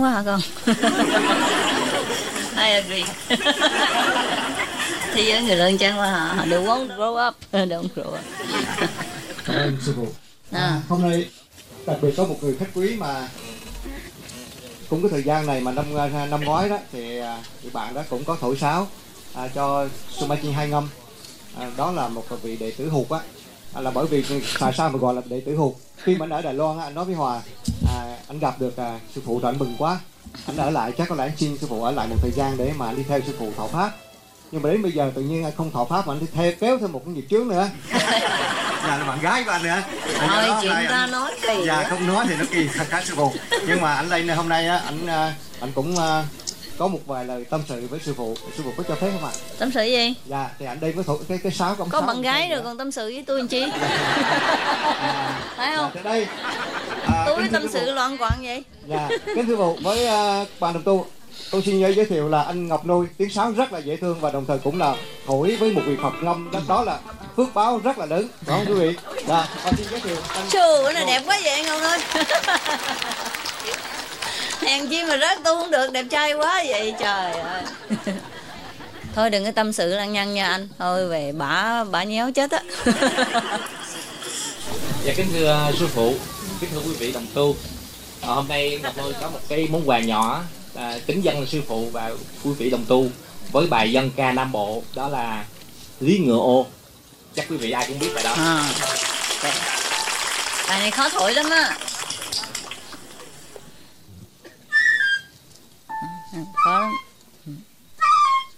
quá hả con? I agree. Thế giới người lớn chán quá hả? They won't grow up. Don't grow up. Cảm ơn sư phụ. Hôm nay đặc biệt có một người khách quý mà cũng cái thời gian này mà năm ngoái đó thì bạn đó cũng có thổi sáo cho Sumachi hai ngâm. Đó là một vị đệ tử Hụt á. Là bởi vì tại sao mà gọi là đệ tử Hụt? Khi mà anh ở Đài Loan á, anh nói với Hòa, anh gặp được sư phụ rồi anh mừng quá. Anh ở lại, chắc có lẽ anh xin sư phụ ở lại một thời gian để mà đi theo sư phụ thọ pháp. Nhưng mà đến bây giờ tự nhiên anh không thọ pháp mà anh đi kéo thêm một cái nghiệp chướng nữa. Là bạn gái của anh nữa. Thôi chuyện ta nói kỳ. Dạ không nói thì nó kỳ thật cả sư phụ. Nhưng mà anh lên hôm nay á, anh cũng có một vài lời tâm sự với sư phụ. Sư phụ có cho phép không ạ? Tâm sự gì? Dạ thì anh đây có cái sáo có bạn gái rồi còn tâm sự với tôi làm chi? Phải không? Dạ, đây tôi tâm sự loạn quạng vậy. Dạ kính thưa phụ, với bạn đồng tu, tôi xin giới thiệu là anh Ngọc Nuôi, tiếng sáo rất là dễ thương và đồng thời cũng là thổi với một vị Phật ngâm, đó là phước báo rất là lớn, đúng không quý vị? Dạ, xin giới thiệu anh. Trời, bữa nay đẹp quá vậy anh Ngọc ơi. Hèn chi mà rớt tôi không được, đẹp trai quá vậy trời ơi. Thôi đừng có tâm sự lăng nhăng nha anh. Thôi về bả nhéo chết á. Dạ kính thưa sư phụ, kính thưa quý vị đồng tu, hôm nay Ngọc Nuôi có một cái món quà nhỏ kính dâng sư phụ và quý vị đồng tu với bài dân ca Nam Bộ, đó là Lý Ngựa Ô. Chắc quý vị ai cũng biết bài đó. Bài này khó thổi lắm á. Khó lắm.